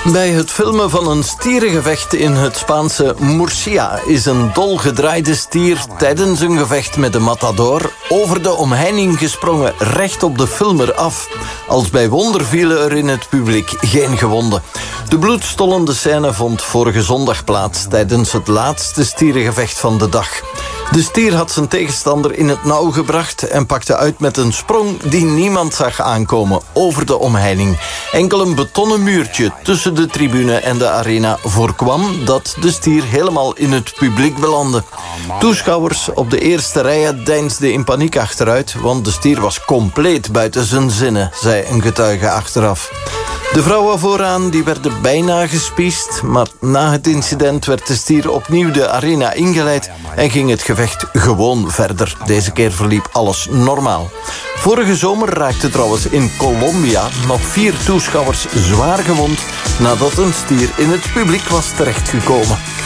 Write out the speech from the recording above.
Bij het filmen van een stierengevecht in het Spaanse Murcia is een dolgedraaide stier tijdens een gevecht met de matador over de omheining gesprongen, recht op de filmer af. Als bij wonder vielen er in het publiek geen gewonden. De bloedstollende scène vond vorige zondag plaats tijdens het laatste stierengevecht van de dag. De stier had zijn tegenstander in het nauw gebracht en pakte uit met een sprong die niemand zag aankomen over de omheining. Enkel een betonnen muurtje tussen de tribune en de arena voorkwam dat de stier helemaal in het publiek belandde. Toeschouwers op de eerste rijen deinsden in paniek achteruit, want de stier was compleet buiten zijn zinnen, zei een getuige achteraf. De vrouwen vooraan die werden bijna gespiesd, maar na het incident werd de stier opnieuw de arena ingeleid en ging het gevecht gewoon verder. Deze keer verliep alles normaal. Vorige zomer raakte trouwens in Colombia nog 4 toeschouwers zwaar gewond nadat een stier in het publiek was terechtgekomen.